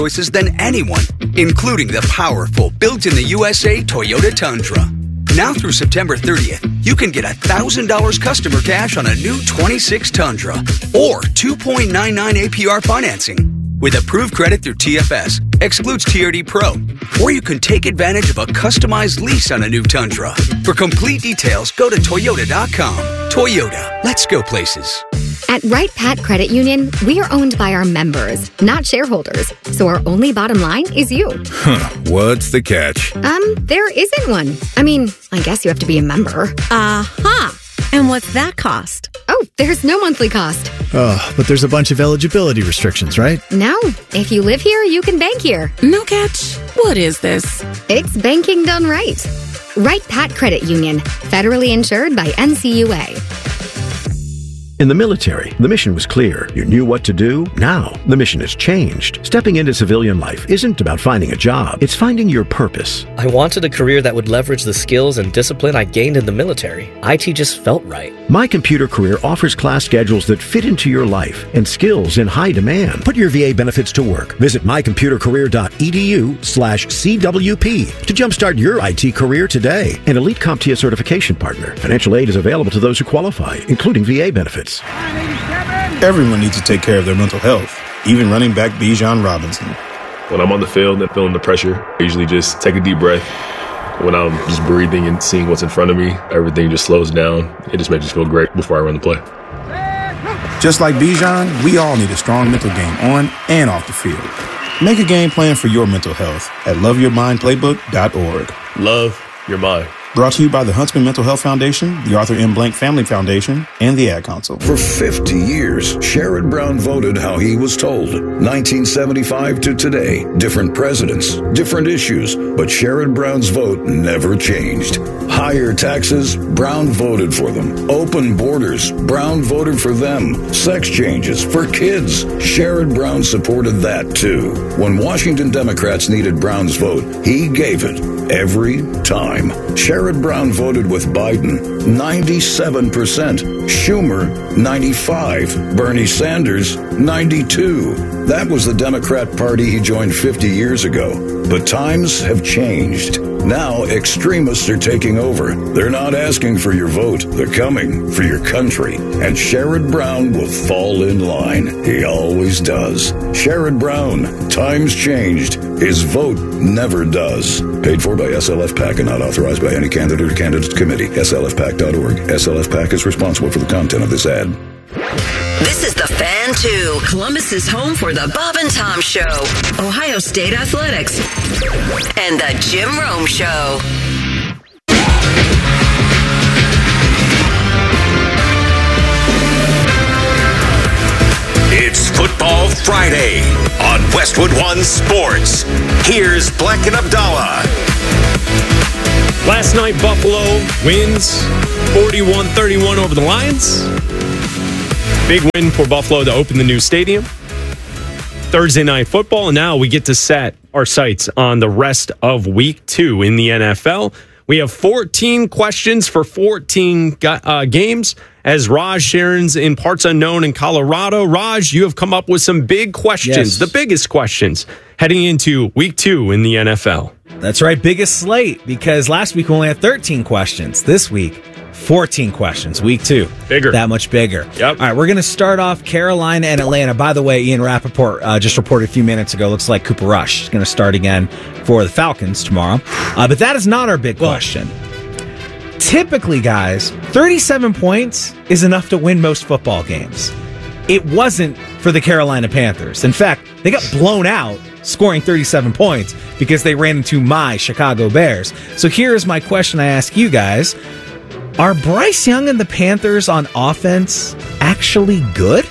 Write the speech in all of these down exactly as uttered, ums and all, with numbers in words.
choices than anyone, including the powerful built-in-the-U S A Toyota Tundra. Now through September thirtieth, you can get one thousand dollars customer cash on a new twenty-six Tundra or two point nine nine A P R financing with approved credit through T F S, excludes T R D Pro, or you can take advantage of a customized lease on a new Tundra. For complete details, go to toyota dot com. Toyota, let's go places. At Wright Pat Credit Union, we are owned by our members, not shareholders. So our only bottom line is you. Huh, what's the catch? Um, there isn't one. I mean, I guess you have to be a member. Aha! And what's that cost? Oh, there's no monthly cost. Oh, but there's a bunch of eligibility restrictions, right? No. If you live here, you can bank here. No catch? What is this? It's banking done right. Wright Pat Credit Union, federally insured by N C U A. In the military, the mission was clear. You knew what to do. Now, the mission has changed. Stepping into civilian life isn't about finding a job. It's finding your purpose. I wanted a career that would leverage the skills and discipline I gained in the military. I T just felt right. My Computer Career offers class schedules that fit into your life and skills in high demand. Put your V A benefits to work. Visit my computer career dot e d u slash C W P to jumpstart your I T career today. An Elite CompTIA certification partner. Financial aid is available to those who qualify, including V A benefits. Everyone needs to take care of their mental health, even running back Bijan Robinson. When I'm on the field and feeling the pressure, I usually just take a deep breath. When I'm just breathing and seeing what's in front of me, everything just slows down. It just makes me feel great before I run the play. Just like Bijan, we all need a strong mental game on and off the field. Make a game plan for your mental health at love your mind playbook dot org. Love your mind. Brought to you by the Huntsman Mental Health Foundation, the Arthur M. Blank Family Foundation, and the Ad Council. For fifty years, Sherrod Brown voted how he was told. nineteen seventy-five to today, different presidents, different issues, but Sherrod Brown's vote never changed. Higher taxes, Brown voted for them. Open borders, Brown voted for them. Sex changes for kids, Sherrod Brown supported that too. When Washington Democrats needed Brown's vote, he gave it every time. Sherrod Brown voted with Biden, ninety-seven percent. Schumer, ninety-five. Bernie Sanders, ninety-two. That was the Democrat Party he joined fifty years ago. But times have changed. Now extremists are taking over. They're not asking for your vote. They're coming for your country. And Sherrod Brown will fall in line. He always does. Sherrod Brown, times changed. His vote never does. Paid for by S L F PAC and not authorized by any candidate or candidate committee. S L F PAC dot org. S L F PAC is responsible for the content of this ad. This is The Fan two, Columbus's home for the Bob and Tom Show, Ohio State Athletics, and the Jim Rome Show. It's Football Friday on Westwood One Sports. Here's Black and Abdallah. Last night, Buffalo wins forty-one thirty-one over the Lions. Big win for Buffalo to open the new stadium. Thursday night football, and now we get to set our sights on the rest of week two in the N F L. We have fourteen questions for fourteen uh, games as Raj Sharon's in parts unknown in Colorado. Raj, you have come up with some big questions, yes. The biggest questions heading into week two in the N F L. That's right, biggest slate, because last week we only had thirteen questions. This week, fourteen questions. Week two. Bigger. That much bigger. Yep. All right, we're going to start off Carolina and Atlanta. By the way, Ian Rappaport uh, just reported a few minutes ago. Looks like Cooper Rush is going to start again for the Falcons tomorrow. Uh, but that is not our big question. Typically, guys, thirty-seven points is enough to win most football games. It wasn't for the Carolina Panthers. In fact, they got blown out scoring thirty-seven points because they ran into my Chicago Bears. So here's my question I ask you guys. Are Bryce Young and the Panthers on offense actually good?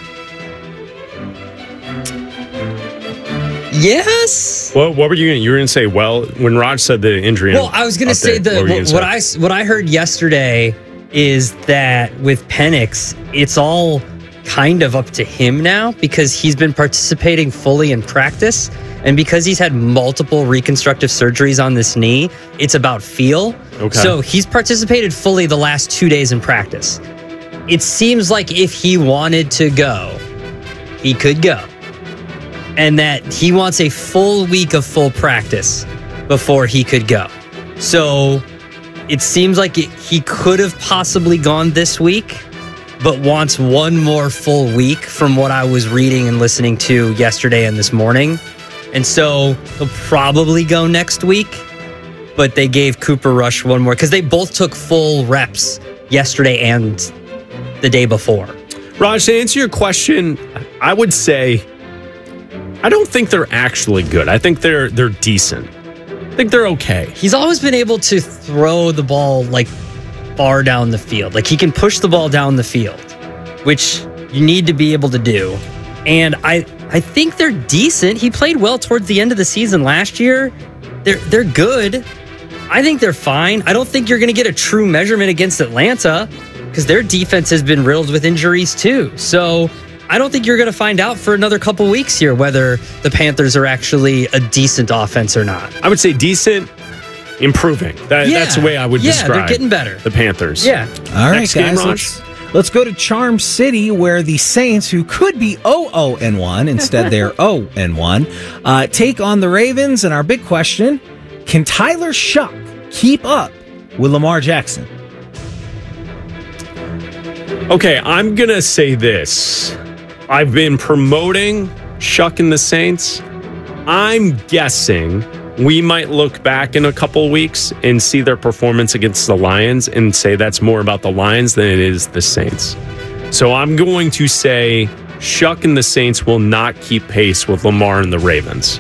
Yes. Well, what were you going to? You were going to say, well, when Raj said the injury. Well, I was going to say that what, what, what I what I heard yesterday is that with Penix, it's all kind of up to him now because he's been participating fully in practice. And because he's had multiple reconstructive surgeries on this knee, it's about feel. Okay. So he's participated fully the last two days in practice. It seems like if he wanted to go, he could go. and that he wants a full week of full practice before he could go. So it seems like it, he could have possibly gone this week, but wants one more full week from what I was reading and listening to yesterday and this morning. And so he'll probably go next week, but they gave Cooper Rush one more because they both took full reps yesterday and the day before. Raj, to answer your question, I would say I don't think they're actually good. I think they're they're decent. I think they're okay. He's always been able to throw the ball like far down the field. Like he can push the ball down the field, which you need to be able to do. And I I think they're decent. He played well towards the end of the season last year. They're they're good. I think they're fine. I don't think you're going to get a true measurement against Atlanta because their defense has been riddled with injuries too. So I don't think you're going to find out for another couple weeks here whether the Panthers are actually a decent offense or not. I would say decent, improving. That, yeah. That's the way I would yeah, describe they're getting better. The Panthers. Yeah. All right, Next guys. game, Let's, let's go to Charm City, where the Saints, who could be oh oh and one, instead they're oh and one, uh, take on the Ravens. And our big question, can Tyler Shuck keep up with Lamar Jackson? Okay, I'm going to say this. I've been promoting Shuck and the Saints. I'm guessing we might look back in a couple weeks and see their performance against the Lions and say that's more about the Lions than it is the Saints. So I'm going to say Shuck and the Saints will not keep pace with Lamar and the Ravens.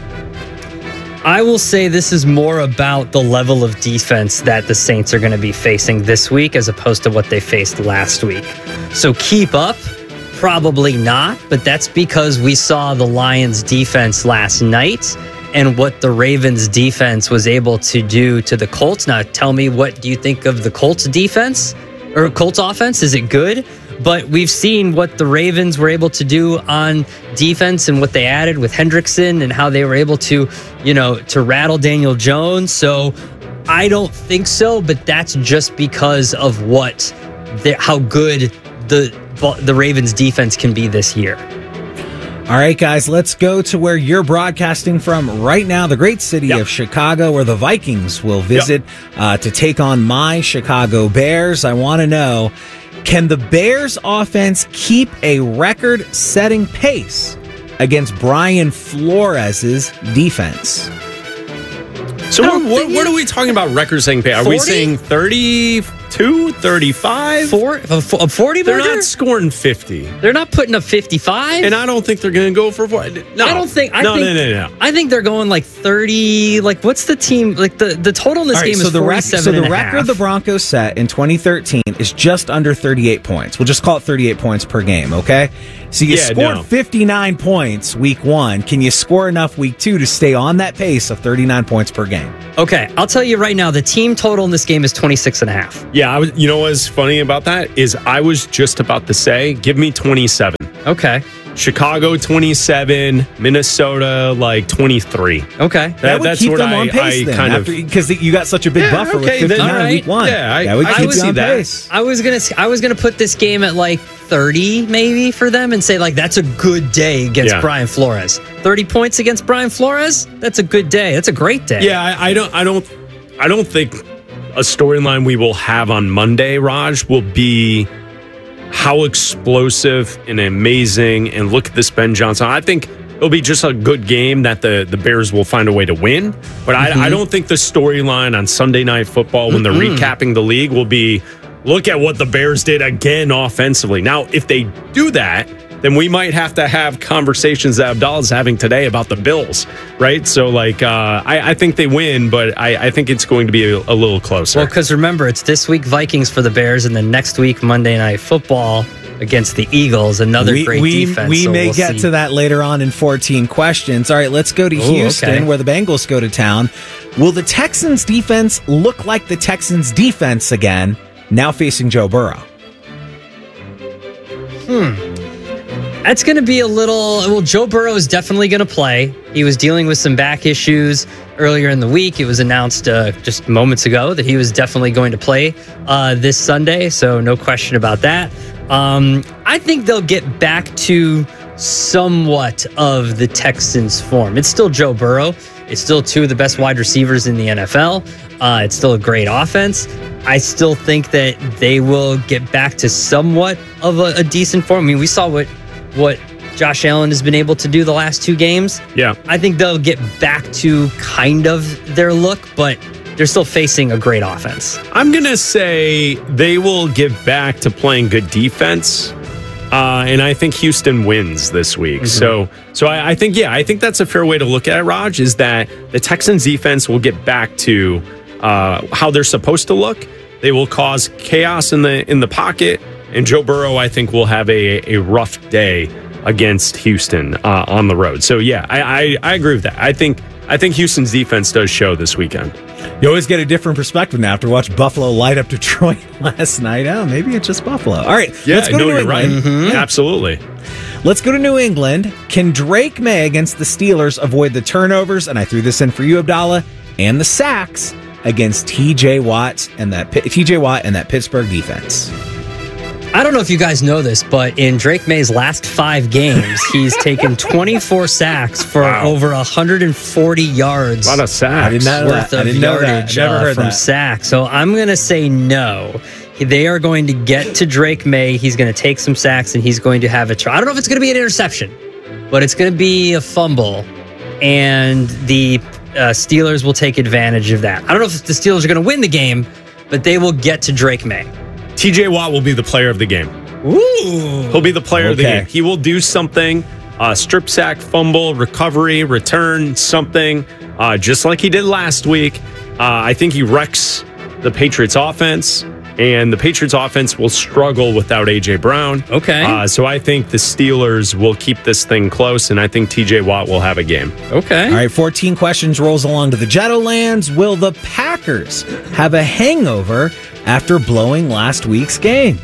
I will say this is more about the level of defense that the Saints are going to be facing this week as opposed to what they faced last week. So keep up. Probably not, but that's because we saw the Lions defense last night and what the Ravens defense was able to do to the Colts. Now, tell me, what do you think of the Colts defense or Colts offense? Is it good? But we've seen what the Ravens were able to do on defense and what they added with Hendrickson and how they were able to, you know, to rattle Daniel Jones. So I don't think so, but that's just because of what, how good the the Ravens defense can be this year. All right, guys, let's go to where you're broadcasting from right now, the great city yep. of Chicago, where the Vikings will visit yep. uh, to take on my Chicago Bears. I want to know, can the Bears offense keep a record-setting pace against Brian Flores' defense? So what, what, what are we talking about record-setting pace? Are forty? We saying thirty-two, thirty-five? Four, a forty They're burger? not scoring fifty. They're not putting up fifty-five? And I don't think they're going to go for forty. No. I don't think. I no, think, no, no, no. I think they're going like thirty. Like, what's the team? Like, the, the total in this right, game so is the forty-seven rec- So the and a record half. the Broncos set in twenty thirteen is just under thirty-eight points. We'll just call it thirty-eight points per game, okay? So you yeah, scored no. fifty-nine points week one. Can you score enough week two to stay on that pace of thirty-nine points per game? Okay, I'll tell you right now, the team total in this game is twenty-six and a half. Yeah, I was, you know what's funny about that is I was just about to say, give me twenty-seven. Okay. Chicago twenty-seven, Minnesota like twenty-three. Okay, that, that would that's keep what them I, on pace I then, kind after, of because you got such a big yeah, buffer okay, with fifty-nine right. week one. Yeah, I, that would I keep would you see on that. pace. I was gonna, I was gonna put this game at like thirty, maybe for them, and say like that's a good day against yeah. Brian Flores. Thirty points against Brian Flores. That's a good day. That's a great day. Yeah, I, I don't, I don't, I don't think a storyline we will have on Monday, Raj, will be how explosive and amazing, and look at this Ben Johnson. I think it'll be just a good game that the, the Bears will find a way to win. But mm-hmm. I, I don't think the storyline on Sunday Night Football when mm-hmm. they're recapping the league will be, look at what the Bears did again offensively. Now, if they do that, then we might have to have conversations that Abdallah's having today about the Bills, right? So, like, uh, I, I think they win, but I, I think it's going to be a, a little closer. Well, because remember, it's this week Vikings for the Bears, and then next week Monday Night Football against the Eagles, another we, great we, defense. We so may we'll get see. to that later on in fourteen questions. All right, let's go to Ooh, Houston, okay. where the Bengals go to town. Will the Texans defense look like the Texans defense again, now facing Joe Burrow? Hmm. That's going to be a little... Well, Joe Burrow is definitely going to play. He was dealing with some back issues earlier in the week. It was announced uh, just moments ago that he was definitely going to play uh, this Sunday, so no question about that. Um, I think they'll get back to somewhat of the Texans' form. It's still Joe Burrow. It's still two of the best wide receivers in the N F L. Uh, it's still a great offense. I still think that they will get back to somewhat of a, a decent form. I mean, we saw what what Josh Allen has been able to do the last two games. Yeah. I think they'll get back to kind of their look, but they're still facing a great offense. I'm going to say they will get back to playing good defense. Uh, and I think Houston wins this week. Mm-hmm. So so I, I think, yeah, I think that's a fair way to look at it, Raj, is that the Texans defense will get back to uh, how they're supposed to look. They will cause chaos in the in the pocket. And Joe Burrow, I think, will have a, a rough day against Houston uh, on the road. So, yeah, I, I, I agree with that. I think I think Houston's defense does show this weekend. You always get a different perspective now after watch Buffalo light up Detroit last night. Oh, maybe it's just Buffalo. All right, yeah, let's go no, to New you're England. right. Mm-hmm. Absolutely. Let's go to New England. Can Drake May against the Steelers avoid the turnovers? And I threw this in for you, Abdallah, and the sacks against T J Watt and that T J Watt and that Pittsburgh defense. I don't know if you guys know this, but in Drake May's last five games, he's taken twenty-four sacks for wow. over one hundred forty yards. A lot of sacks. I didn't know worth that. of I didn't know yardage that. Never uh, heard from that. sacks. So I'm going to say no. They are going to get to Drake May. He's going to take some sacks, and he's going to have a try. I don't know if it's going to be an interception, but it's going to be a fumble, and the uh, Steelers will take advantage of that. I don't know if the Steelers are going to win the game, but they will get to Drake May. T J Watt will be the player of the game. Ooh. He'll be the player okay. of the game. He will do something, uh, strip sack, fumble, recovery, return, something, uh, just like he did last week. Uh, I think he wrecks the Patriots offense, and the Patriots offense will struggle without A J Brown. Okay. Uh, so I think the Steelers will keep this thing close, and I think T J Watt will have a game. Okay. All right, fourteen questions rolls along to the Jettolands. Will the Packers have a hangover after blowing last week's game?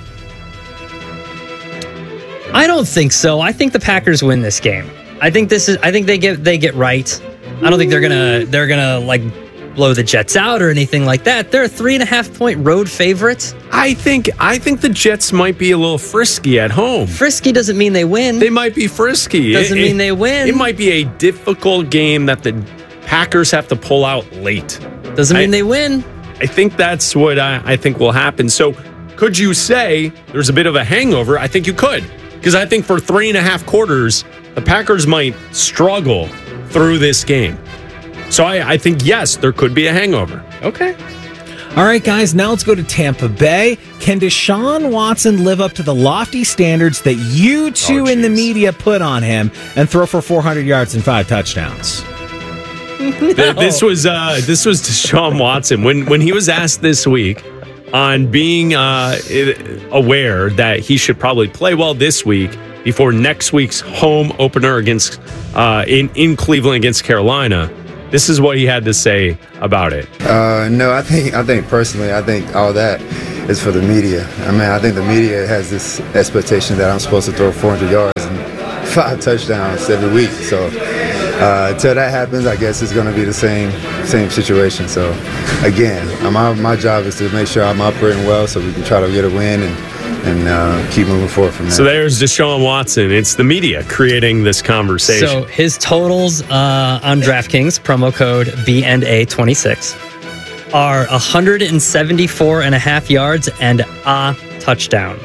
I don't think so. I think the Packers win this game. I think this is. I think they get they get right. I don't think they're gonna they're gonna like blow the Jets out or anything like that. They're a three and a half point road favorite. I think I think the Jets might be a little frisky at home. Frisky doesn't mean they win. They might be frisky. Doesn't it, mean it, they win. It might be a difficult game that the Packers have to pull out late. Doesn't mean I, they win. I think that's what I, I think will happen. So could you say there's a bit of a hangover? I think you could. Because I think for three and a half quarters, the Packers might struggle through this game. So I, I think, yes, there could be a hangover. Okay. All right, guys, now let's go to Tampa Bay. Can Deshaun Watson live up to the lofty standards that you two oh, in the media put on him and throw for four hundred yards and five touchdowns? No. This was uh, this was Deshaun Watson. When, when he was asked this week on being uh, aware that he should probably play well this week before next week's home opener against uh, in, in Cleveland against Carolina, this is what he had to say about it. Uh, no, I think I think personally, I think all that is for the media. I mean, I think the media has this expectation that I'm supposed to throw four hundred yards and five touchdowns every week. So uh, until that happens, I guess it's going to be the same same situation. So again, my my job is to make sure I'm operating well, so we can try to get a win and. and uh, keep moving forward from there. So there's Deshaun Watson. It's the media creating this conversation. So his totals uh, on DraftKings, promo code B and A twenty-six, are one hundred seventy-four and a half yards and a touchdown.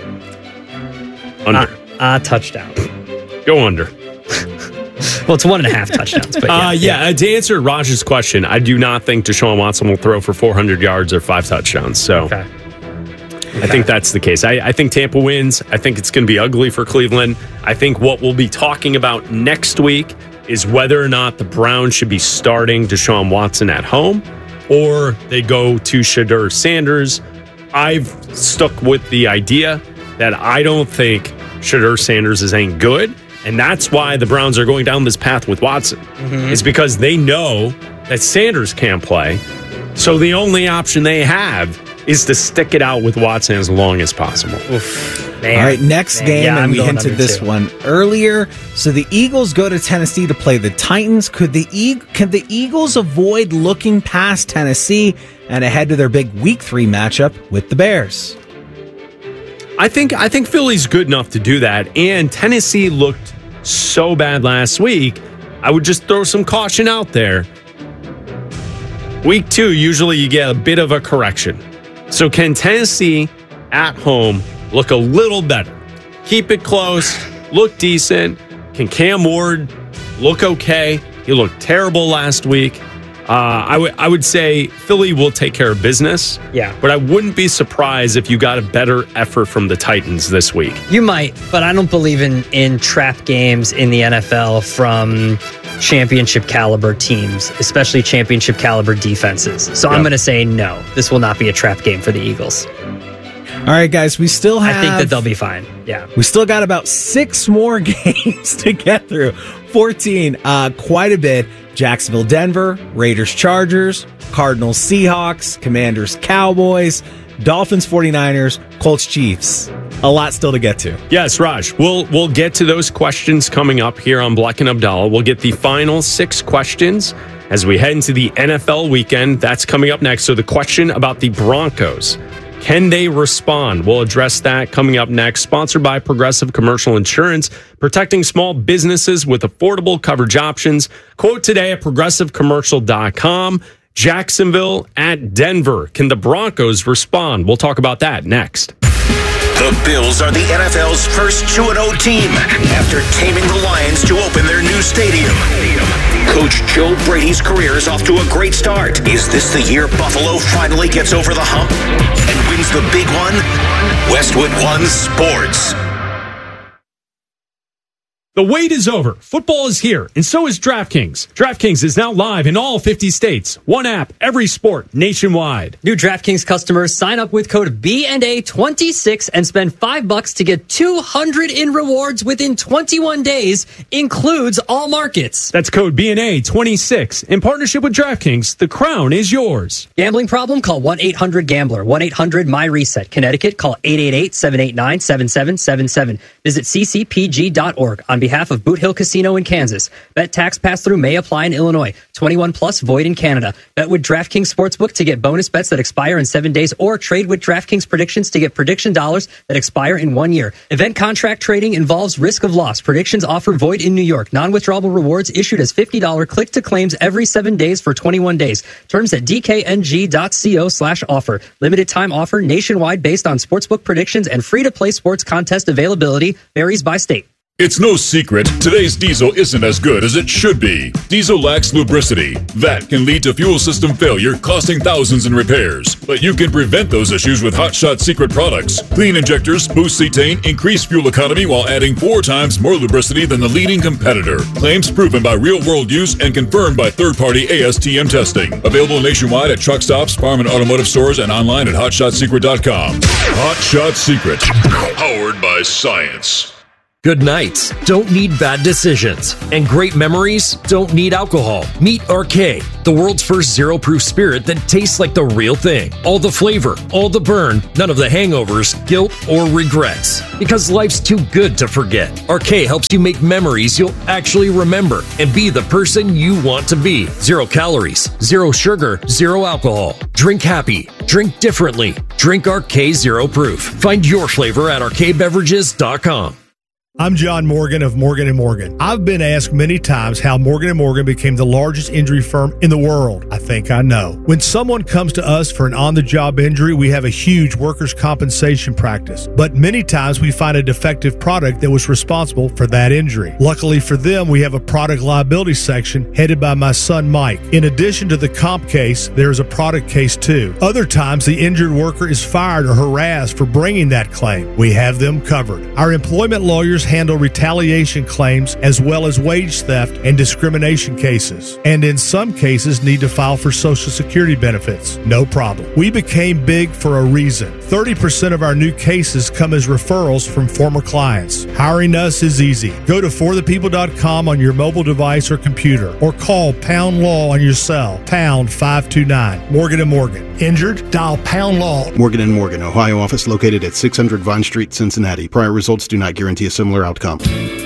Under. A, a touchdown. Go under. Well, it's one and a half touchdowns. But yeah, uh, yeah, yeah. To answer Raj's question, I do not think Deshaun Watson will throw for four hundred yards or five touchdowns. So. Okay. I think that's the case. I, I think Tampa wins. I think it's going to be ugly for Cleveland. I think what we'll be talking about next week is whether or not the Browns should be starting Deshaun Watson at home or they go to Shedeur Sanders. I've stuck with the idea that I don't think Shedeur Sanders is any good, and that's why the Browns are going down this path with Watson. Mm-hmm. It's because they know that Sanders can't play, so the only option they have is to stick it out with Watson as long as possible. Oof, man. All right, next man. game, yeah, and I'm we hinted this two. one earlier. So the Eagles go to Tennessee to play the Titans. Could the e- Can the Eagles avoid looking past Tennessee and ahead to their big Week Three matchup with the Bears? I think I think Philly's good enough to do that, and Tennessee looked so bad last week, I would just throw some caution out there. Week two, usually you get a bit of a correction. So can Tennessee at home look a little better? Keep it close, look decent. Can Cam Ward look okay? He looked terrible last week. Uh, I would I would say Philly will take care of business. Yeah. But I wouldn't be surprised if you got a better effort from the Titans this week. You might, but I don't believe in, in trap games in the N F L from championship caliber teams, especially championship caliber defenses. So yep. I'm going to say no. This will not be a trap game for the Eagles. All right, guys, we still have... I think that they'll be fine. Yeah. We still got about six more games to get through. fourteen, uh, quite a bit. Jacksonville, Denver, Raiders, Chargers, Cardinals, Seahawks, Commanders, Cowboys, Dolphins, forty-niners, Colts, Chiefs. A lot still to get to. Yes, Raj. We'll we'll get to those questions coming up here on Bleck and Abdallah. We'll get the final six questions as we head into the N F L weekend. That's coming up next. So the question about the Broncos. Can they respond? We'll address that coming up next. Sponsored by Progressive Commercial Insurance, protecting small businesses with affordable coverage options. Quote today at progressive commercial dot com. Jacksonville at Denver. Can the Broncos respond? We'll talk about that next. The Bills are the N F L's first two and oh team after taming the Lions to open their new stadium. Coach Joe Brady's career is off to a great start. Is this the year Buffalo finally gets over the hump and wins the big one? Westwood One Sports. The wait is over. Football is here, and so is DraftKings. DraftKings is now live in all fifty states. One app, every sport, nationwide. New DraftKings customers sign up with code B N A twenty-six and spend five bucks to get two hundred in rewards within twenty-one days. Includes all markets. That's code B N A twenty-six. In partnership with DraftKings, the crown is yours. Gambling problem? Call one eight hundred gambler. one eight hundred my reset. Connecticut, call eight eight eight, seven eight nine, seven seven seven seven. Visit c c p g dot org. On behalf of Boot Hill Casino in Kansas. Bet tax pass-through may apply in Illinois. twenty-one plus void in Canada. Bet with DraftKings Sportsbook to get bonus bets that expire in seven days or trade with DraftKings Predictions to get prediction dollars that expire in one year. Event contract trading involves risk of loss. Predictions offered void in New York. Non-withdrawable rewards issued as fifty dollars click-to-claims every seven days for twenty-one days. Terms at d k n g dot co slash offer. Limited time offer nationwide based on sportsbook predictions and free-to-play sports contest availability varies by state. It's no secret, today's diesel isn't as good as it should be. Diesel lacks lubricity. That can lead to fuel system failure, costing thousands in repairs. But you can prevent those issues with Hot Shot Secret products. Clean injectors, boost cetane, increase fuel economy while adding four times more lubricity than the leading competitor. Claims proven by real-world use and confirmed by third-party A S T M testing. Available nationwide at truck stops, farm and automotive stores, and online at hot shot secret dot com. Hot Shot Secret, powered by science. Good nights don't need bad decisions, and great memories don't need alcohol. Meet Arcade, the world's first zero-proof spirit that tastes like the real thing. All the flavor, all the burn, none of the hangovers, guilt, or regrets. Because life's too good to forget. Arcade helps you make memories you'll actually remember and be the person you want to be. Zero calories, zero sugar, zero alcohol. Drink happy, drink differently. Drink Arcade Zero Proof. Find your flavor at arcade beverages dot com. I'm John Morgan of Morgan and Morgan. I've been asked many times how Morgan and Morgan became the largest injury firm in the world. I think I know. When someone comes to us for an on-the-job injury, we have a huge workers' compensation practice. But many times we find a defective product that was responsible for that injury. Luckily for them, we have a product liability section headed by my son Mike. In addition to the comp case, there is a product case too. Other times, the injured worker is fired or harassed for bringing that claim. We have them covered. Our employment lawyers handle retaliation claims as well as wage theft and discrimination cases, and in some cases need to file for Social Security benefits. No problem. We became big for a reason. thirty percent of our new cases come as referrals from former clients. Hiring us is easy. Go to for the people dot com on your mobile device or computer, or call Pound Law on your cell, pound five two nine. Morgan and Morgan. Injured? Dial Pound Law. Morgan and Morgan, Ohio office located at six hundred Vine Street, Cincinnati. Prior results do not guarantee a similar outcome.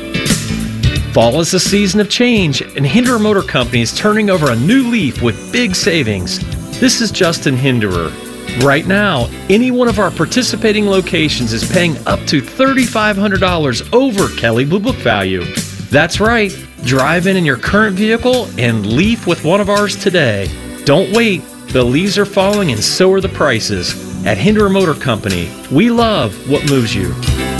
Fall is a season of change, and Hinderer Motor Company is turning over a new leaf with big savings. This is Justin Hinderer. Right now, any one of our participating locations is paying up to three thousand five hundred dollars over Kelley Blue Book value. That's right. Drive in in your current vehicle and leaf with one of ours today. Don't wait. The leaves are falling and so are the prices. At Hinderer Motor Company, we love what moves you.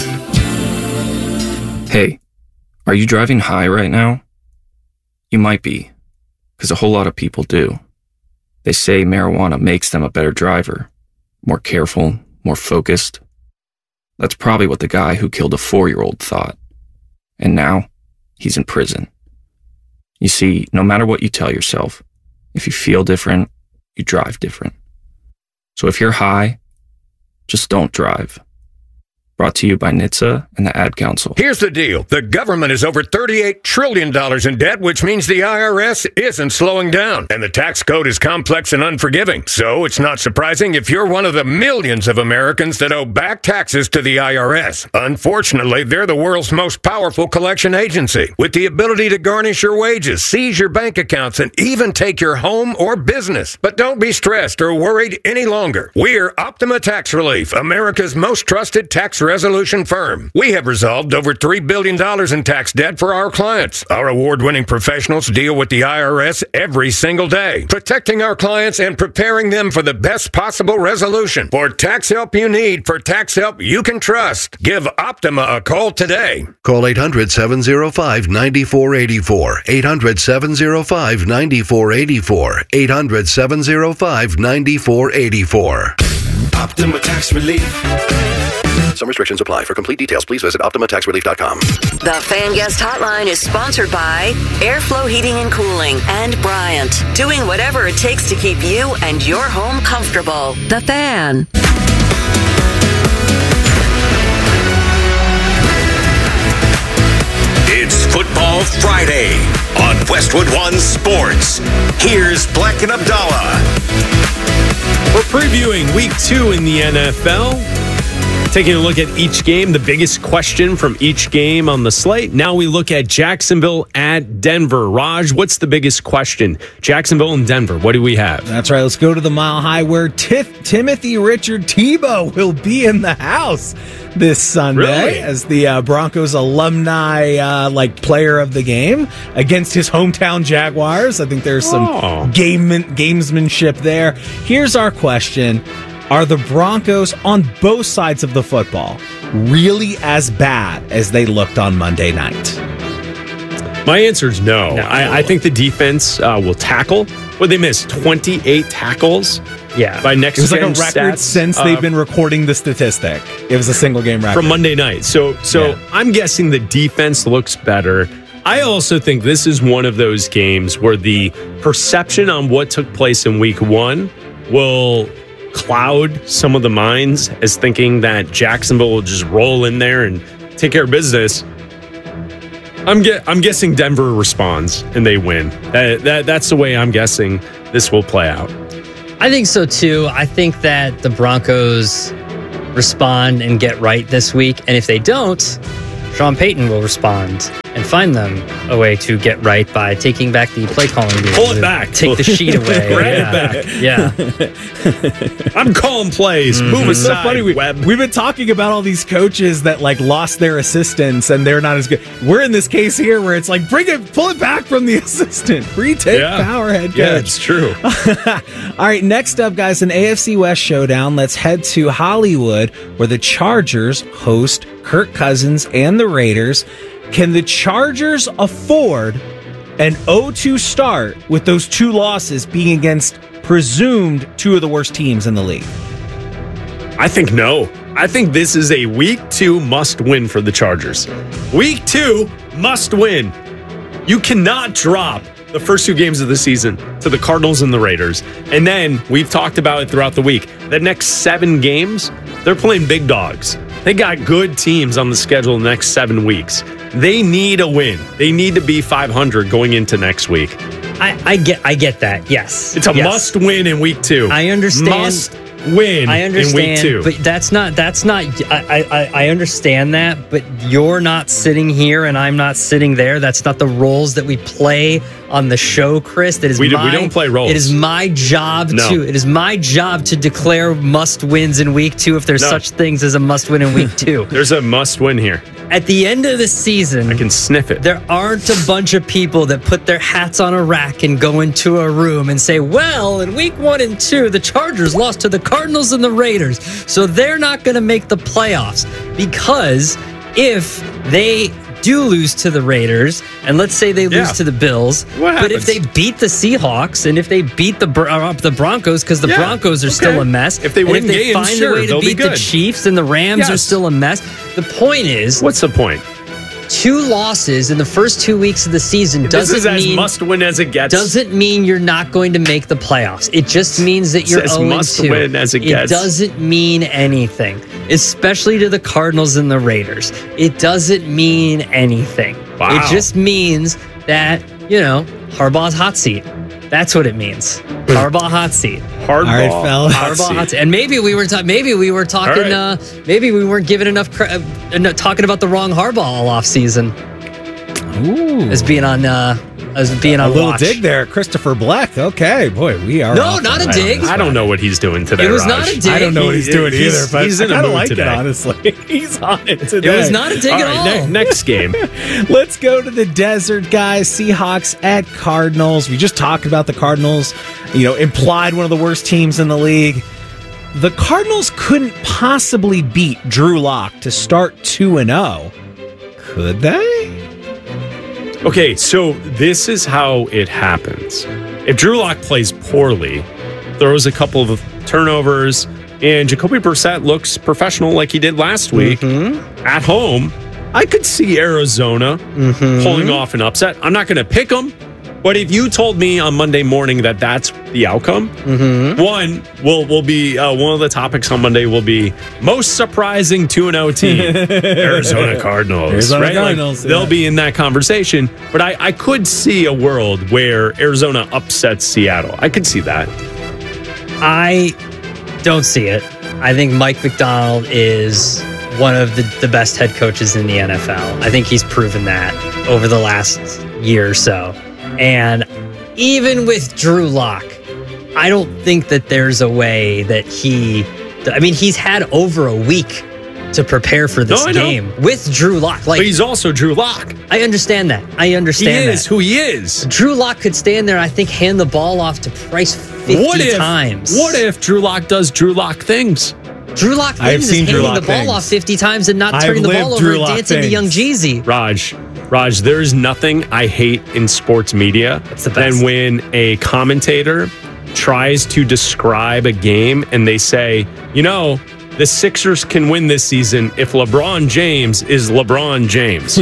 Hey, are you driving high right now? You might be, because a whole lot of people do. They say marijuana makes them a better driver, more careful, more focused. That's probably what the guy who killed a four-year-old thought. And now, he's in prison. You see, no matter what you tell yourself, if you feel different, you drive different. So if you're high, just don't drive. Brought to you by N H T S A and the Ad Council. Here's the deal. The government is over thirty-eight trillion dollars in debt, which means the I R S isn't slowing down. And the tax code is complex and unforgiving. So it's not surprising if you're one of the millions of Americans that owe back taxes to the I R S. Unfortunately, they're the world's most powerful collection agency, with the ability to garnish your wages, seize your bank accounts, and even take your home or business. But don't be stressed or worried any longer. We're Optima Tax Relief, America's most trusted tax resolution firm. We have resolved over three billion dollars in tax debt for our clients. Our award-winning professionals deal with the I R S every single day, protecting our clients and preparing them for the best possible resolution. For tax help you need, for tax help you can trust, give Optima a call today. Call eight hundred, seven oh five, nine four eight four. eight hundred, seven oh five, nine four eight four. eight hundred, seven oh five, nine four eight four. Optima Tax Relief. Some restrictions apply. For complete details, please visit optima tax relief dot com. The Fan Guest Hotline is sponsored by Airflow Heating and Cooling and Bryant, doing whatever it takes to keep you and your home comfortable. The Fan. It's Football Friday on Westwood One Sports. Here's Black and Abdallah. We're previewing week two in the N F L. Taking a look at each game, the biggest question from each game on the slate. Now we look at Jacksonville at Denver. Raj, what's the biggest question? Jacksonville and Denver, what do we have? That's right. Let's go to the Mile High where Tif- Timothy Richard Tebow will be in the house this Sunday Really? as the uh, Broncos alumni uh, like player of the game against his hometown Jaguars. I think there's some Oh. game gamesmanship there. Here's our question. Are the Broncos on both sides of the football really as bad as they looked on Monday night? My answer is no. no. I, I think the defense uh, will tackle. Well, they missed twenty-eight tackles. Yeah. By next It was like a gen record stats, since uh, they've been recording the statistic. It was a single game record. from Monday night. So, so Yeah. I'm guessing the defense looks better. I also think this is one of those games where the perception on what took place in week one will cloud some of the minds as thinking that Jacksonville will just roll in there and take care of business. I'm ge- I'm guessing Denver responds and they win. That, that that's the way I'm guessing this will play out. I think so too. I think that the Broncos respond and get right this week. And if they don't, Sean Payton will respond and find them a way to get right by taking back the play calling. Pull it back. Take the sheet away. Grab yeah. it back. I'm calling plays. Mm-hmm. Move It's so aside, funny. We, Webb. we've been talking about all these coaches that like lost their assistants and they're not as good. We're in this case here where it's like bring it, pull it back from the assistant. Retake Yeah. power, head coach. Yeah, it's true. All right, next up, guys, an A F C West showdown. Let's head to Hollywood where the Chargers host Kirk Cousins and the Raiders. Can the Chargers afford an oh two start with those two losses being against presumed two of the worst teams in the league? I think no. I think this is a week two must win for the Chargers. Week two must win. You cannot drop the first two games of the season to the Cardinals and the Raiders. And then we've talked about it throughout the week. The next seven games, they're playing big dogs. They got good teams on the schedule the next seven weeks. They need a win. They need to be five hundred going into next week. I, I get I get that. Yes. It's a yes. must win in week two. I understand. Must win I understand, in week two. but that's not that's not. I, I I understand that, but you're not sitting here and I'm not sitting there. That's not the roles that we play on the show, Chris. That is We do- my, we don't play roles. It is my job No. to. It is my job to declare must wins in week two if there's No. such things as a must win in week two. There's a must win here. At the end of the season, I can sniff it. There aren't a bunch of people that put their hats on a rack and go into a room and say, well, in week one and two, the Chargers lost to the Cardinals and the Raiders, so they're not going to make the playoffs. Because if they do lose to the Raiders, and let's say they lose Yeah. to the Bills, What but if happens? they beat the Seahawks, and if they beat the Bro- uh, the Broncos, because the Yeah, Broncos are okay. still a mess, If they and win if they games, find sure, a way to they'll be beat the good. Chiefs and the Rams are Yes. still a mess, the point is, What's the point? two losses in the first two weeks of the season This doesn't is as mean must win as it gets. doesn't mean you're not going to make the playoffs. It just means that It's you're as oh and must two. win as it gets. doesn't mean anything, especially to the Cardinals and the Raiders. It doesn't mean anything. Wow. It just means that, you know, Harbaugh's hot seat. That's what it means. Harbaugh hot seat. Hardball. All right, fellas. hot Harbaugh seat. hot seat. And maybe we were ta- maybe we were talking All right. uh, maybe we weren't giving enough cre- uh, uh, talking about the wrong Harbaugh all off season. Ooh. As being on uh as being A on little watch. dig there, Christopher Black. Okay, boy, we are. No, off not on a that dig. one. I don't know what he's doing today. It was Raj. not a dig. I don't know what he's He- doing he's- either, but he's in a I mood like today. it, honestly. He's on it today. It was not a dig All at right, all. ne- next game. Let's go to the desert, guys. Seahawks at Cardinals. We just talked about the Cardinals, you know, implied one of the worst teams in the league. The Cardinals couldn't possibly beat Drew Lock to start two and oh. Could they? Okay, so this is how it happens. If Drew Lock plays poorly, throws a couple of turnovers, and Jacoby Brissett looks professional like he did last week at home, I could see Arizona pulling off an upset. I'm not going to pick them, but if you told me on Monday morning that that's the outcome, one will will be uh, one of the topics on Monday will be most surprising two and oh team, Arizona Cardinals. Arizona right? Like, Cardinals, yeah. they'll be in that conversation, but I, I could see a world where Arizona upsets Seattle. I could see that. I don't see it. I think Mike McDonald is one of the, the best head coaches in the N F L. I think he's proven that over the last year or so. And even with Drew Lock, I don't think that there's a way that he, I mean, he's had over a week to prepare for this No, I know. game with Drew Lock. Like, But he's also Drew Lock. I understand that. I He understand is that. who he is. Drew Lock could stand there, I think, hand the ball off to Price fifty What if, times. what if Drew Lock does Drew Lock things? Drew Lock I have things is seen Drew handing Lock the ball things. off fifty times and not I have turning the lived ball over Drew and Lock dancing to things. Young Jeezy. Raj, Raj, there's nothing I hate in sports media the best. than when a commentator tries to describe a game and they say, you know, the Sixers can win this season if LeBron James is LeBron James.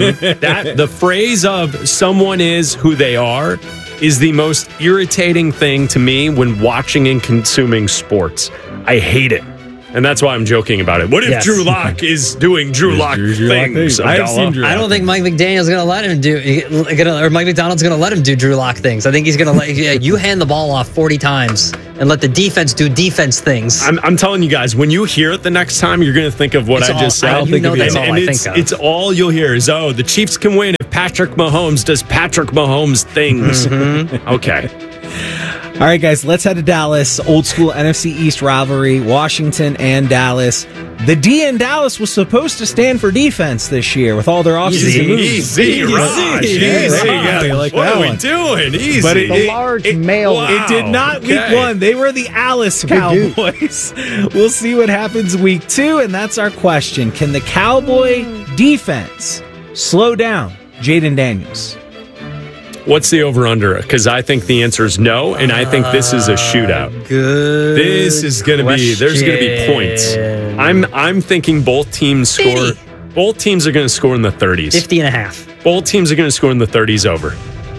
That the phrase of someone is who they are is the most irritating thing to me when watching and consuming sports. I hate it. And that's why I'm joking about it. What if Yes. Drew Lock is doing Drew Lock Drew Lock things? things. I have Abdallah? seen Drew I don't think Mike McDaniel's going to let him do, gonna, or Mike McDonald's going to let him do Drew Lock things. I think he's going to let yeah, you hand the ball off forty times and let the defense do defense things. I'm, I'm telling you guys, when you hear it the next time, you're going to think of what It's I all- just said. I- you know that's and, all and I it's, think of. it's all you'll hear is, oh, the Chiefs can win if Patrick Mahomes does Patrick Mahomes things. Mm-hmm. Okay. All right, guys, let's head to Dallas. Old school N F C East rivalry, Washington and Dallas. The D in Dallas was supposed to stand for defense this year with all their offseason Easy, moves. easy, Raj, Easy, easy. yeah, they like What that are we one. doing? Easy. But it, The it- large it- male. It did not week Okay. one. They were the Alice Good Cowboys. We'll see what happens week two, and that's our question. Can the Cowboy defense slow down Jaden Daniels? What's the over-under? Because I think the answer is no, and I think this is a shootout. Good. This is going to be, there's going to be points. I'm I'm thinking both teams score, both teams are going to score in the thirties. fifty and a half. Both teams are going to score in the thirties over.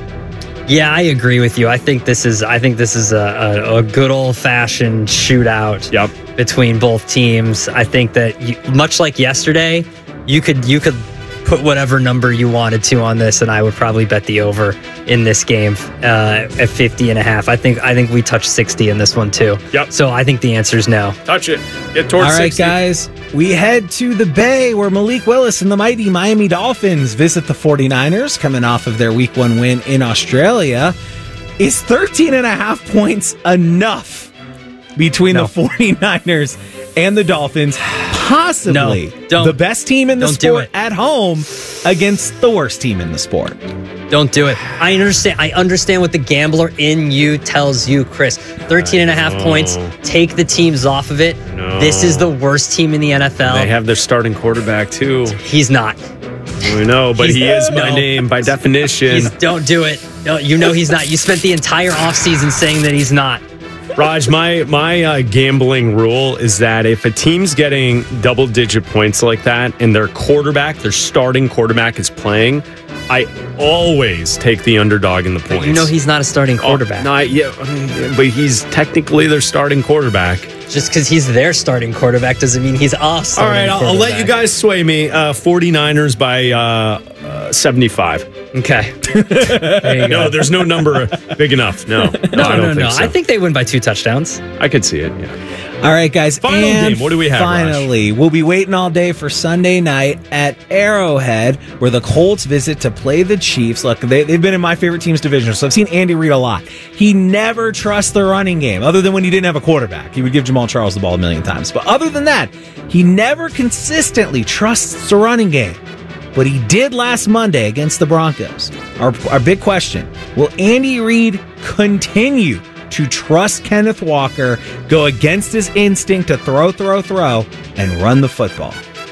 Yeah, I agree with you. I think this is I think this is a, a, a good old fashioned shootout yep. between both teams. I think that you, much like yesterday, you could you could put whatever number you wanted to on this, and I would probably bet the over in this game uh, at fifty and a half. I think I think we touch sixty in this one too. Yep. So I think the answer is no. Touch it. Get towards All right, sixty. guys, we head to the Bay where Malik Willis and the mighty Miami Dolphins visit the 49ers coming off of their week one win in Australia. Is thirteen and a half points enough between No. the 49ers and the Dolphins? possibly No, don't. the best team in the Don't do sport it. at home against the worst team in the sport. Don't do it. I understand. I understand what the gambler in you tells you, Chris. thirteen and a half points. Take the teams off of it. No. This is the worst team in the N F L. They have their starting quarterback, too. He's not. I know, but He's- he is by no. name, by definition. He's, don't do it. No, you know he's not. You spent the entire offseason saying that he's not. Raj, my my uh, gambling rule is that if a team's getting double-digit points like that and their quarterback, their starting quarterback is playing, I always take the underdog in the points. You know he's not a starting quarterback. Oh, not yet, I mean, but he's technically their starting quarterback. Just because he's their starting quarterback doesn't mean he's a starting All right, I'll, I'll let you guys sway me. Uh, 49ers by uh, uh, seventy-five. Okay. There you No, go. there's no number big enough. No, no, No, I don't no, think no. so. I think they win by two touchdowns. I could see it, yeah. All right, guys. Final and game. What do we have, Raj? Finally, we'll be waiting all day for Sunday night at Arrowhead, where the Colts visit to play the Chiefs. Look, they, they've been in my favorite team's division, so I've seen Andy Reid a lot. He never trusts the running game, other than when he didn't have a quarterback. He would give Jamal Charles the ball a million times. But other than that, he never consistently trusts the running game. But he did last Monday against the Broncos. Our, our big question, will Andy Reid continue to trust Kenneth Walker, go against his instinct to throw, throw, throw, and run the football?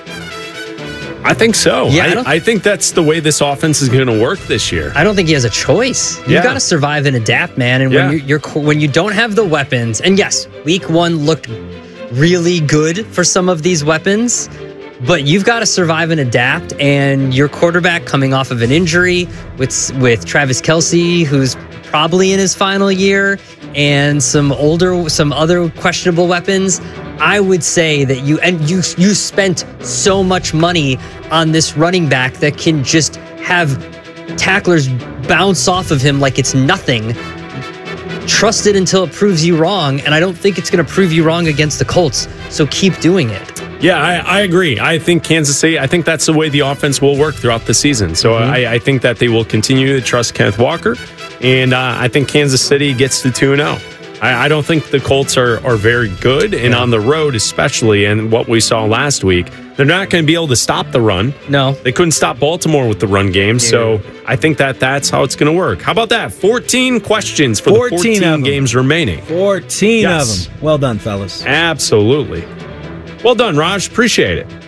I think so. Yeah, I I, don't- I think that's the way this offense is going to work this year. I don't think he has a choice. You've Yeah. got to survive and adapt, man. And Yeah. when you're, you're when you don't have the weapons, and yes, week one looked really good for some of these weapons, but you've got to survive and adapt. And your quarterback coming off of an injury with with Travis Kelce, who's probably in his final year, and some older, some other questionable weapons. I would say that you and you you spent so much money on this running back that can just have tacklers bounce off of him like it's nothing. Trust it until it proves you wrong, and I don't think it's going to prove you wrong against the Colts. So keep doing it. Yeah, I, I agree. I think Kansas City, I think that's the way the offense will work throughout the season. So Mm-hmm. I, I think that they will continue to trust Kenneth Walker. And uh, I think Kansas City gets to two and oh. I, I don't think the Colts are, are very good. And on the road, especially, and what we saw last week, they're not going to be able to stop the run. No. They couldn't stop Baltimore with the run game. So I think that that's how it's going to work. How about that? fourteen questions for fourteen the fourteen of them. games remaining. fourteen Yes. of them. Well done, fellas. Absolutely. Well done, Raj. Appreciate it.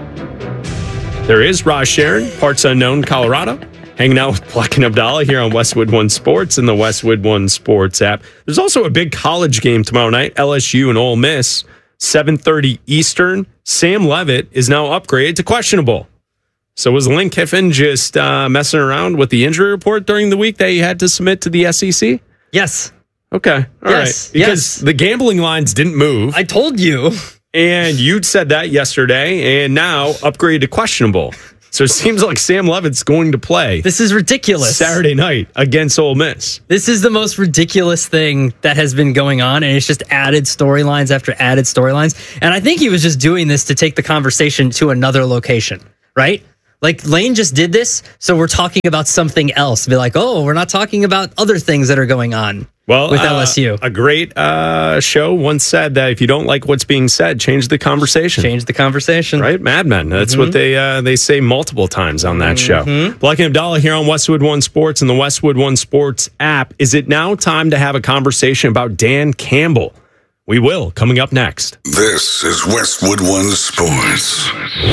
There is Raj Sharon, parts unknown, Colorado, hanging out with Black and Abdallah here on Westwood One Sports and the Westwood One Sports app. There's also a big college game tomorrow night, L S U and Ole Miss, seven thirty Eastern. Sam Levitt is now upgraded to questionable. So was Lane Kiffin just uh, messing around with the injury report during the week that he had to submit to the S E C? Yes. Okay. All right. Yes, Because yes. the gambling lines didn't move. I told you. And you'd said that yesterday, and now upgraded to questionable. So it seems like Sam Levitt's going to play This is ridiculous. Saturday night against Ole Miss. This is the most ridiculous thing that has been going on, and it's just added storylines after added storylines. And I think he was just doing this to take the conversation to another location, right? Like Lane just did this, so we're talking about something else. Be like, oh, we're not talking about other things that are going on. Well, with uh, L S U. A great uh, show once said that if you don't like what's being said, change the conversation. Change the conversation. Right? Mad Men. That's Mm-hmm. what they uh, they say multiple times on that show. Black and Abdallah here on Westwood One Sports and the Westwood One Sports app. Is it now time to have a conversation about Dan Campbell? We will, coming up next. This is Westwood One Sports.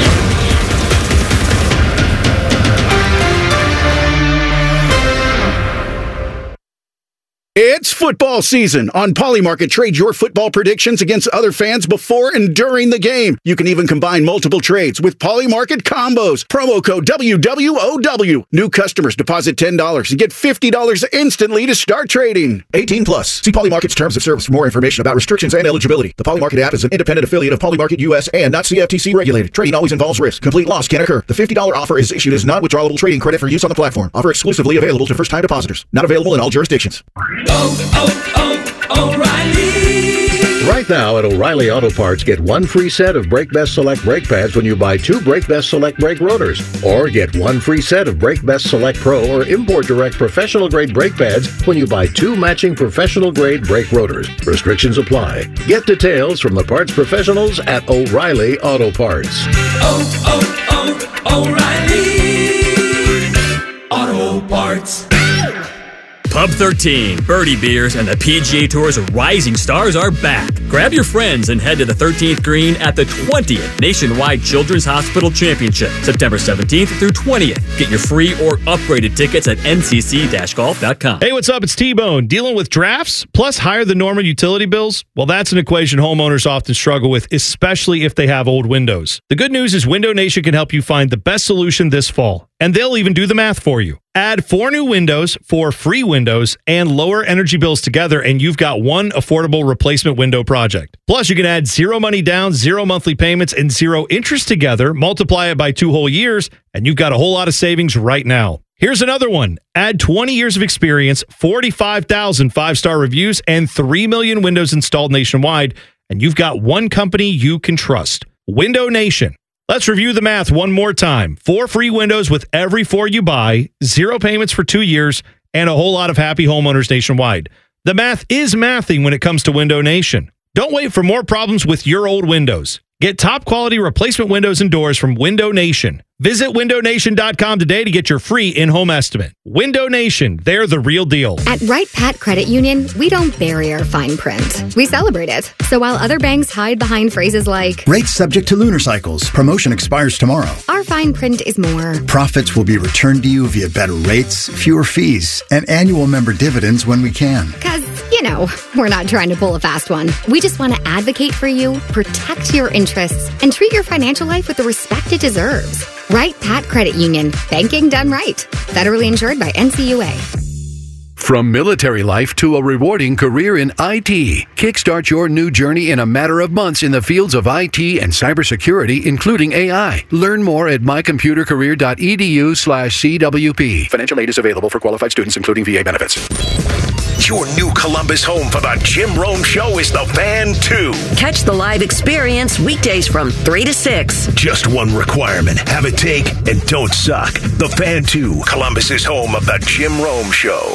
It's football season. On Polymarket, trade your football predictions against other fans before and during the game. You can even combine multiple trades with Polymarket combos. Promo code W W O W. New customers deposit ten dollars and get fifty dollars instantly to start trading. eighteen plus. See Polymarket's terms of service for more information about restrictions and eligibility. The Polymarket app is an independent affiliate of Polymarket U S and not C F T C regulated. Trading always involves risk. Complete loss can occur. The fifty dollars offer is issued as non-withdrawable trading credit for use on the platform. Offer exclusively available to first-time depositors. Not available in all jurisdictions. Oh, oh, oh, O'Reilly. Right Right now at O'Reilly Auto Parts, get one free set of Brake Best Select brake pads when you buy two Brake Best Select brake rotors. Or get one free set of Brake Best Select Pro or Import Direct professional grade brake pads when you buy two matching professional grade brake rotors. Restrictions apply. Get details from the parts professionals at O'Reilly Auto Parts. Oh, oh, oh, O'Reilly Auto Parts. Pub thirteen, Birdie Beers, and the P G A Tour's rising stars are back. Grab your friends and head to the thirteenth green at the twentieth Nationwide Children's Hospital Championship, September seventeenth through twentieth. Get your free or upgraded tickets at N C C golf dot com. Hey, what's up? It's T-Bone. Dealing with drafts plus higher than normal utility bills? Well, that's an equation homeowners often struggle with, especially if they have old windows. The good news is Window Nation can help you find the best solution this fall, and they'll even do the math for you. Add four new windows, four free windows, and lower energy bills together, and you've got one affordable replacement window project. Plus, you can add zero money down, zero monthly payments, and zero interest together, multiply it by two whole years, and you've got a whole lot of savings right now. Here's another one. Add twenty years of experience, forty-five thousand five-star reviews, and three million windows installed nationwide, and you've got one company you can trust. Window Nation. Let's review the math one more time. Four free windows with every four you buy, zero payments for two years, and a whole lot of happy homeowners nationwide. The math is mathing when it comes to Window Nation. Don't wait for more problems with your old windows. Get top quality replacement windows and doors from Window Nation. Visit window nation dot com today to get your free in-home estimate. Window Nation, they're the real deal. At Wright Pat Credit Union, we don't bury our fine print. We celebrate it. So while other banks hide behind phrases like, rates subject to lunar cycles, promotion expires tomorrow, our fine print is more, profits will be returned to you via better rates, fewer fees, and annual member dividends when we can. Because, you know, we're not trying to pull a fast one. We just want to advocate for you, protect your interests, and treat your financial life with the respect it deserves. Wright Pat Credit Union. Banking done right. Federally insured by N C U A. From military life to a rewarding career in I T, kickstart your new journey in a matter of months in the fields of I T and cybersecurity, including A I. Learn more at my computer career dot e d u slash c w p. Financial aid is available for qualified students, including V A benefits. Your new Columbus home for the Jim Rome Show is the Fan two. Catch the live experience weekdays from three to six. Just one requirement. Have a take and don't suck. The Fan two, Columbus's home of the Jim Rome Show.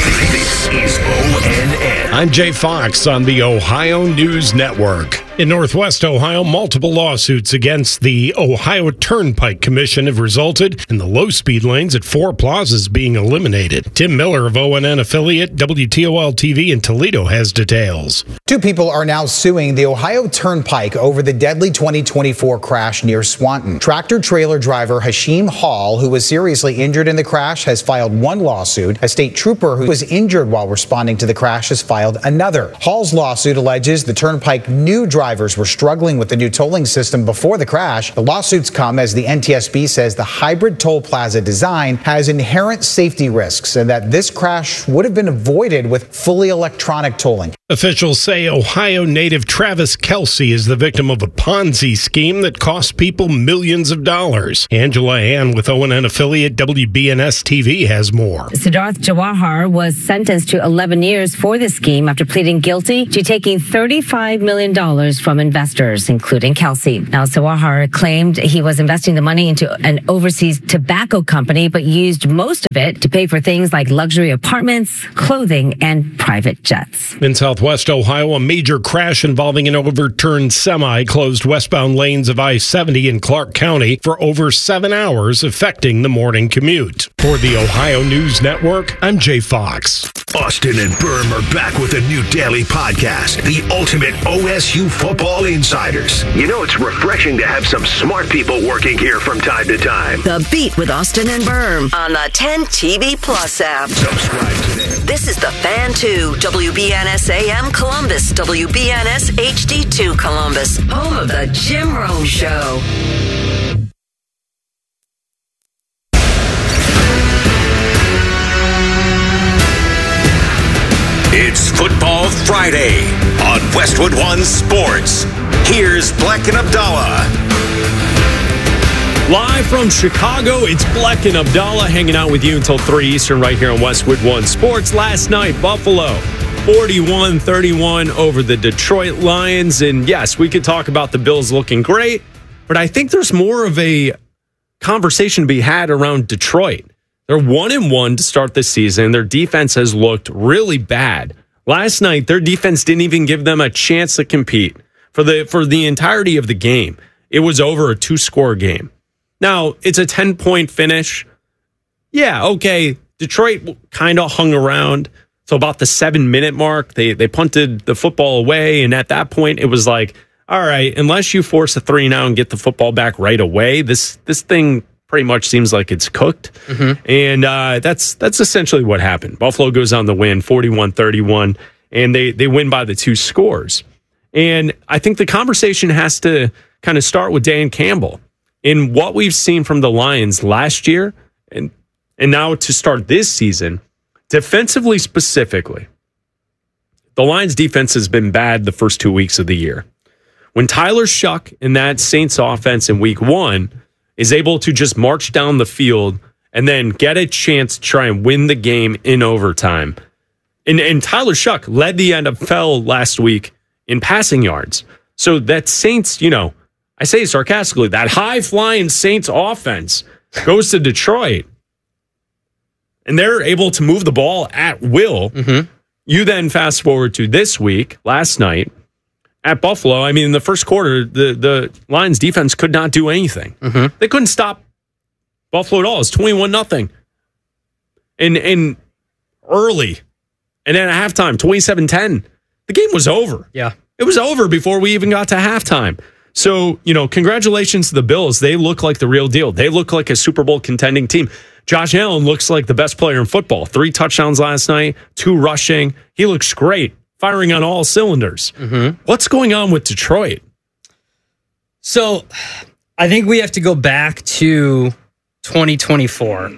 This is O N N. I'm Jay Fox on the Ohio News Network. In Northwest Ohio, multiple lawsuits against the Ohio Turnpike Commission have resulted in the low-speed lanes at four plazas being eliminated. Tim Miller of O N N affiliate W T O L T V in Toledo has details. Two people are now suing the Ohio Turnpike over the deadly twenty twenty-four crash near Swanton. Tractor-trailer driver Hashim Hall, who was seriously injured in the crash, has filed one lawsuit. A state trooper who was injured while responding to the crash has filed another. Hall's lawsuit alleges the Turnpike knew drivers were struggling with the new tolling system before the crash. The lawsuits come as the N T S B says the hybrid toll plaza design has inherent safety risks and that this crash would have been avoided with fully electronic tolling. Officials say Ohio native Travis Kelsey is the victim of a Ponzi scheme that cost people millions of dollars. Angela Ann with O N N affiliate W B N S T V has more. Siddharth Jawahar was sentenced to eleven years for the scheme after pleading guilty to taking thirty-five million dollars from investors, including Kelsey. Now, Jawahar claimed he was investing the money into an overseas tobacco company, but used most of it to pay for things like luxury apartments, clothing, and private jets. In Southwest Ohio, a major crash involving an overturned semi closed westbound lanes of I seventy in Clark County for over seven hours, affecting the morning commute. For the Ohio News Network, I'm Jay Fox. Austin and Berm are back with a new daily podcast, The Ultimate O S U Football Insiders. You know, it's refreshing to have some smart people working here from time to time. The Beat with Austin and Berm on the ten T V Plus app. Subscribe today. This is the Fan two, W B N S A M Columbus, W B N S H D two Columbus, home of the Jim Rome Show. It's Football Friday on Westwood One Sports. Here's Black and Abdallah. Live from Chicago, it's Black and Abdallah hanging out with you until three Eastern right here on Westwood One Sports. Last night, Buffalo forty-one thirty-one over the Detroit Lions. And yes, we could talk about the Bills looking great, but I think there's more of a conversation to be had around Detroit. They're one and one to start the season. Their defense has looked really bad. Last night, their defense didn't even give them a chance to compete for the for the entirety of the game. It was over a two-score game. Now, it's a ten-point finish. Yeah, okay. Detroit kind of hung around. So about the seven-minute mark, they they punted the football away, and at that point, it was like, all right, unless you force a three now and get the football back right away, this this thing pretty much seems like it's cooked. Mm-hmm. And uh, that's that's essentially what happened. Buffalo goes on the win, forty-one thirty-one, and they they win by the two scores. And I think the conversation has to kind of start with Dan Campbell. In what we've seen from the Lions last year, and and now to start this season, defensively specifically, the Lions defense has been bad the first two weeks of the year. When Tyler Shuck in that Saints offense in week one is able to just march down the field and then get a chance to try and win the game in overtime. And, and Tyler Shuck led the N F L last week in passing yards. So that Saints, you know, I say sarcastically, that high-flying Saints offense goes to Detroit, and they're able to move the ball at will. Mm-hmm. You then fast forward to this week, last night, at Buffalo. I mean, in the first quarter, the, the Lions defense could not do anything. Mm-hmm. They couldn't stop Buffalo at all. It's twenty-one nothing. And, and early, and then at halftime, twenty-seven ten. The game was over. Yeah. It was over before we even got to halftime. So, you know, congratulations to the Bills. They look like the real deal. They look like a Super Bowl contending team. Josh Allen looks like the best player in football. Three touchdowns last night, two rushing. He looks great, firing on all cylinders. Mm-hmm. What's going on with Detroit? So, I think we have to go back to twenty twenty-four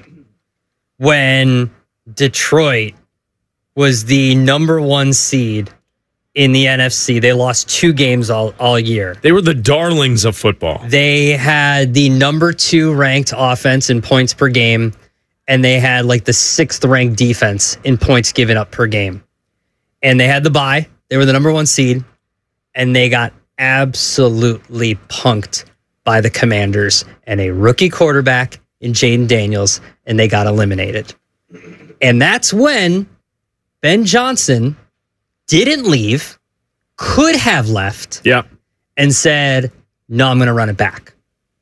when Detroit was the number one seed in the N F C. They lost two games all, all year. They were the darlings of football. They had the number two ranked offense in points per game, and they had like the sixth ranked defense in points given up per game. And they had the bye. They were the number one seed, and they got absolutely punked by the Commanders and a rookie quarterback in Jaden Daniels, and they got eliminated. And that's when Ben Johnson didn't leave, could have left, yeah, and said, no, I'm going to run it back.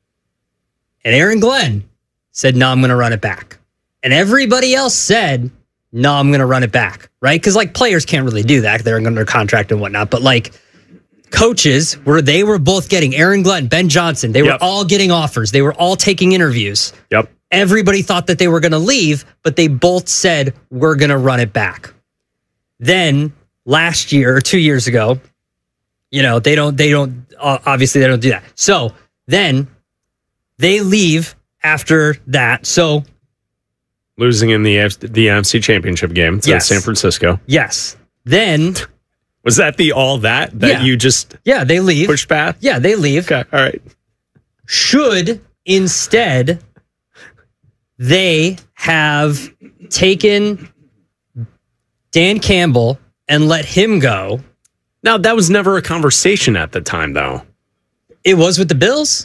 And Aaron Glenn said, no, I'm going to run it back. And everybody else said, no, I'm going to run it back, right? Because, like, players can't really do that. They're under contract and whatnot. But, like, coaches, where they were both getting, Aaron Glenn, Ben Johnson, they yep. were all getting offers. They were all taking interviews. Yep. Everybody thought that they were going to leave, but they both said, we're going to run it back. Then last year or two years ago, you know, they don't, they don't, uh, obviously they don't do that. So then they leave after that. So losing in the the N F C Championship game to yes. San Francisco. Yes. Then was that the all that that yeah. you just yeah they leave push back? Yeah, they leave. Okay, all right. Should instead they have taken Dan Campbell and let him go? Now, that was never a conversation at the time, though. It was with the Bills.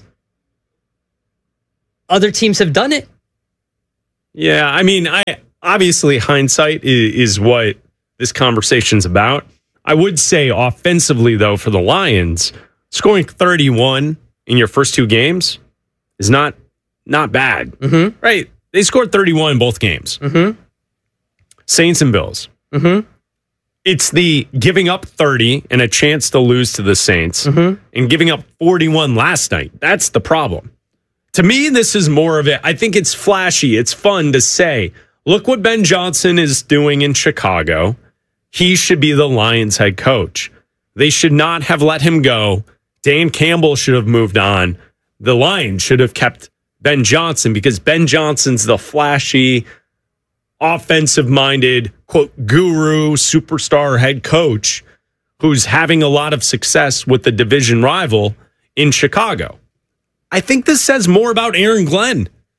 Other teams have done it. Yeah, I mean, I obviously hindsight is, is what this conversation's about. I would say offensively, though, for the Lions, scoring thirty-one in your first two games is not not bad. Mm-hmm. Right? They scored thirty-one in both games. Mm-hmm. Saints and Bills. Mm-hmm. It's the giving up thirty and a chance to lose to the Saints mm-hmm. and giving up forty-one last night. That's the problem. To me, this is more of it. I think it's flashy. It's fun to say, look what Ben Johnson is doing in Chicago. He should be the Lions head coach. They should not have let him go. Dan Campbell should have moved on. The Lions should have kept Ben Johnson because Ben Johnson's the flashy, offensive-minded, quote, guru, superstar head coach who's having a lot of success with the division rival in Chicago. I think this says more about Aaron Glenn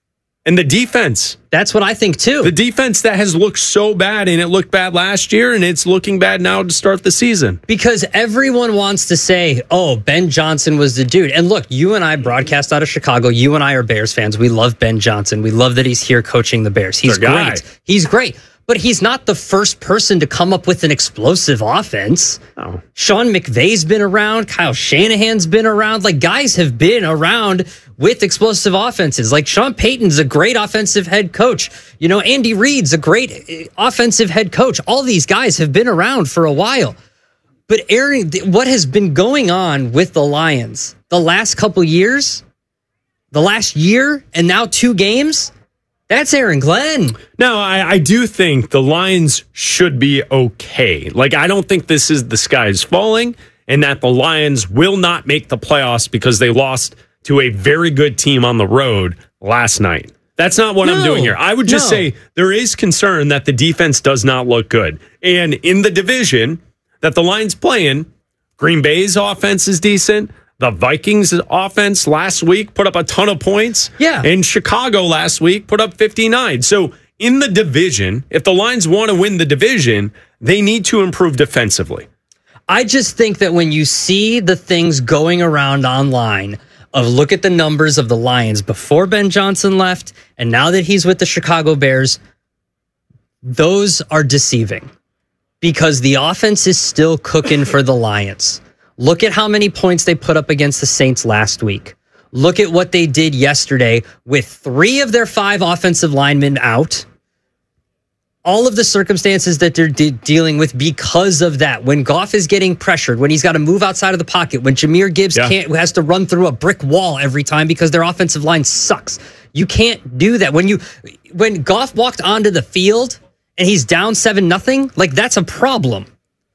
And the defense. That's what I think, too. The defense that has looked so bad, and it looked bad last year, and it's looking bad now to start the season. Because everyone wants to say, oh, Ben Johnson was the dude. And look, you and I broadcast out of Chicago. You and I are Bears fans. We love Ben Johnson. We love that he's here coaching the Bears. He's great. He's great. But he's not the first person to come up with an explosive offense. Oh. Sean McVay's been around. Kyle Shanahan's been around. Like, guys have been around with explosive offenses. Like, Sean Payton's a great offensive head coach. You know, Andy Reid's a great offensive head coach. All these guys have been around for a while. But Aaron, what has been going on with the Lions the last couple years, the last year, and now two games? That's Aaron Glenn. No, I, I do think the Lions should be okay. Like, I don't think this is the sky's falling and that the Lions will not make the playoffs because they lost to a very good team on the road last night. That's not what no, I'm doing here. I would just no. say there is concern that the defense does not look good. And in the division that the Lions play in, Green Bay's offense is decent. The Vikings offense last week put up a ton of points. Yeah. And Chicago last week put up fifty-nine. So in the division, if the Lions want to win the division, they need to improve defensively. I just think that when you see the things going around online of look at the numbers of the Lions before Ben Johnson left and now that he's with the Chicago Bears, those are deceiving because the offense is still cooking for the Lions. Look at how many points they put up against the Saints last week. Look at what they did yesterday with three of their five offensive linemen out. All of the circumstances that they're de- dealing with because of that. When Goff is getting pressured, when he's got to move outside of the pocket, when Jahmyr Gibbs yeah. can't has to run through a brick wall every time because their offensive line sucks. You can't do that. When you when Goff walked onto the field and he's down seven nothing, like that's a problem.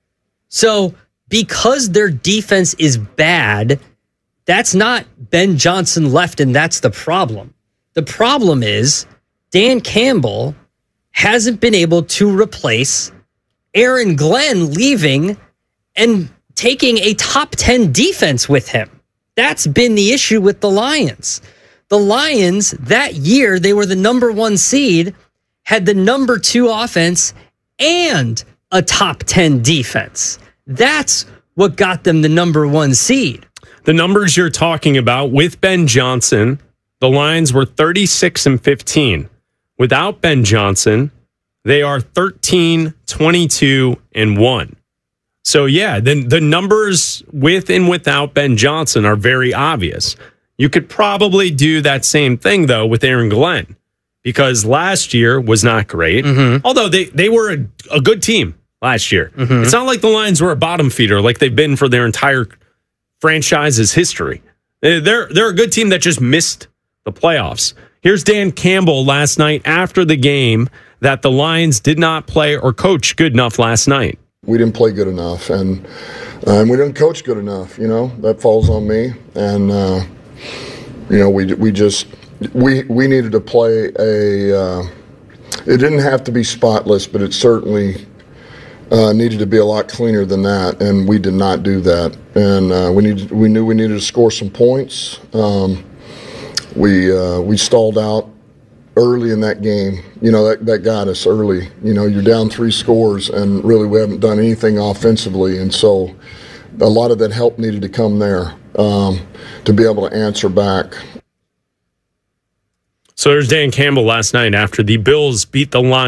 So because their defense is bad, that's not Ben Johnson left, and that's the problem. The problem is Dan Campbell hasn't been able to replace Aaron Glenn leaving and taking a top ten defense with him. That's been the issue with the Lions. The Lions, that year, they were the number one seed, had the number two offense, and a top ten defense. That's what got them the number one seed. The numbers you're talking about with Ben Johnson, the Lions were thirty-six and fifteen. Without Ben Johnson, they are thirteen, twenty-two, and one. So yeah, then the numbers with and without Ben Johnson are very obvious. You could probably do that same thing though with Aaron Glenn because last year was not great. Mm-hmm. Although they, they were a, a good team last year. Mm-hmm. It's not like the Lions were a bottom feeder like they've been for their entire franchise's history. They're, they're a good team that just missed the playoffs. Here's Dan Campbell last night after the game that the Lions did not play or coach good enough last night. We didn't play good enough, and uh, we didn't coach good enough. You know, that falls on me. And, uh, you know, we we just, we, we needed to play a, uh, it didn't have to be spotless, but it certainly Uh, needed to be a lot cleaner than that, and we did not do that. And uh, we needed, we knew we needed to score some points. Um, we uh, we stalled out early in that game. You know, that, that got us early. You know, you're down three scores, and really we haven't done anything offensively. And so a lot of that help needed to come there um, to be able to answer back. So there's Dan Campbell last night after the Bills beat the Lions.